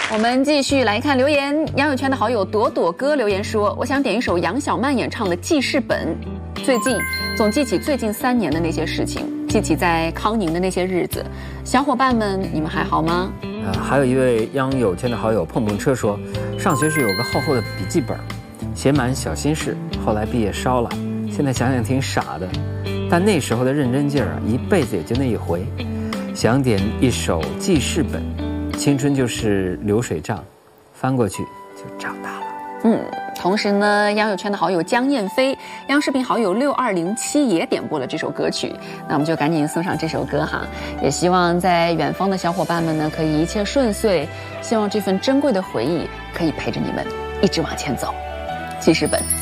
我们继续来看留言，杨友圈的好友朵朵哥留言说：“我想点一首杨小曼演唱的《记事本》，最近总记起最近3年的那些事情，记起在康宁的那些日子。小伙伴们，你们还好吗？” 还有一位杨友圈的好友碰碰车说，上学时有个厚厚的笔记本，写满小心事，后来毕业烧了，现在想想挺傻的，但那时候的认真劲儿啊，一辈子也就那一回。想点一首记事本，青春就是流水账，翻过去就长大了。 同时呢，杨友圈的好友江燕飞、央视频好友6207也点播了这首歌曲，那我们就赶紧送上这首歌哈，也希望在远方的小伙伴们呢可以一切顺遂，希望这份珍贵的回忆可以陪着你们一直往前走。记事本。